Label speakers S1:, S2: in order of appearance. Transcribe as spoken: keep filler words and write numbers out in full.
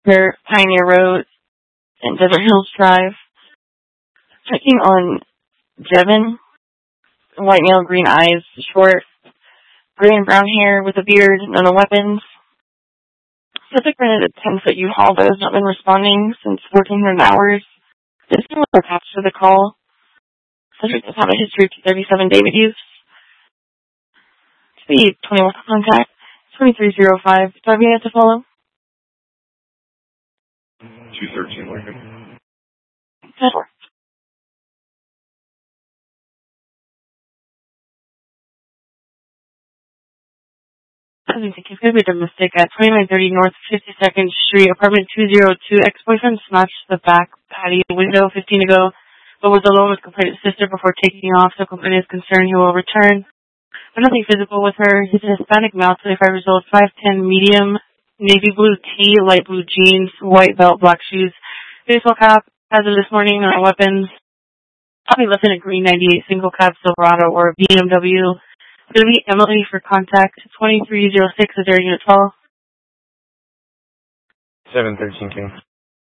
S1: near Pioneer Road and Desert Hills Drive. Checking on Devin. White male, green eyes, short, gray and brown hair with a beard, none of weapons. Subject rented a ten-foot U-Haul but has not been responding since fourteen hundred hours. This one was attached to the call. Subject does have a history of two thirty-seven David use. Speed twenty-one contact, twenty-three oh five. Do I have any to follow?
S2: two thirteen Lincoln.
S1: That works. I think it's going to be a domestic at twenty-nine thirty North fifty-second Street, apartment two oh two. Ex-boyfriend smashed the back patio window fifteen ago, but was alone with complainant's sister before taking off, so complainant is concerned he will return. But nothing physical with her. He's a Hispanic male, twenty-five years old, five ten, medium, navy blue tee, light blue jeans, white belt, black shoes, baseball cap, as of this morning, no weapons. Probably left in a green ninety-eight single cab Silverado or a B M W. Going to be Emily for contact, twenty-three oh six, is there unit twelve?
S2: seven thirteen King.